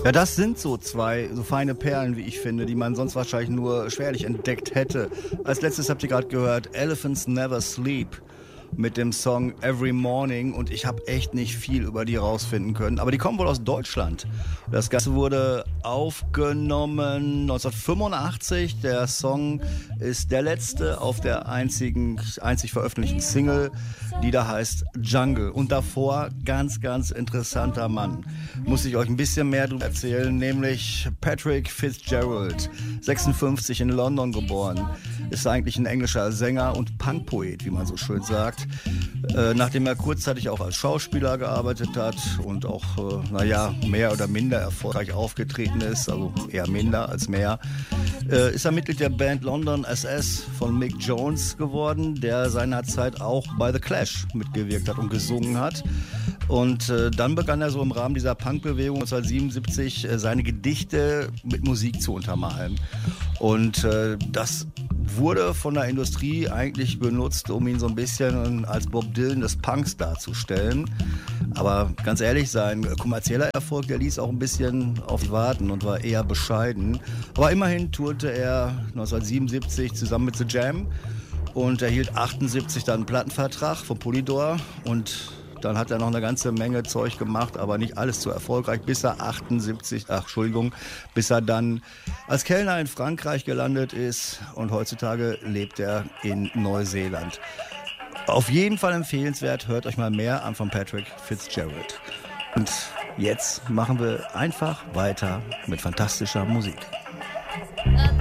Ja, das sind so zwei so feine Perlen, wie ich finde, die man sonst wahrscheinlich nur schwerlich entdeckt hätte. Als letztes habt ihr gerade gehört Elephants Never Sleep mit dem Song Every Morning, und ich habe echt nicht viel über die rausfinden können. Aber die kommen wohl aus Deutschland. Das Ganze wurde aufgenommen 1985. Der Song ist der letzte auf der einzig veröffentlichten Single, die da heißt Jungle. Und davor ganz, ganz interessanter Mann. Muss ich euch ein bisschen mehr darüber erzählen, nämlich Patrick Fitzgerald, 56 in London geboren. Ist eigentlich ein englischer Sänger und Punkpoet, wie man so schön sagt. Nachdem er kurzzeitig auch als Schauspieler gearbeitet hat und auch, mehr oder minder erfolgreich aufgetreten ist, also eher minder als mehr, ist er Mitglied der Band London SS von Mick Jones geworden, der seinerzeit auch bei The Clash mitgewirkt hat und gesungen hat. Und dann begann er so im Rahmen dieser Punkbewegung 1977 seine Gedichte mit Musik zu untermalen. Und das wurde von der Industrie eigentlich benutzt, um ihn so ein bisschen als Bob Dylan des Punks darzustellen. Aber ganz ehrlich, sein kommerzieller Erfolg, der ließ auch ein bisschen auf sich warten und war eher bescheiden. Aber immerhin tourte er 1977 zusammen mit The Jam und erhielt 78 dann einen Plattenvertrag von Polydor, und dann hat er noch eine ganze Menge Zeug gemacht, aber nicht alles so erfolgreich, bis er dann als Kellner in Frankreich gelandet ist, und heutzutage lebt er in Neuseeland. Auf jeden Fall empfehlenswert, hört euch mal mehr an von Patrick Fitzgerald. Und jetzt machen wir einfach weiter mit fantastischer Musik.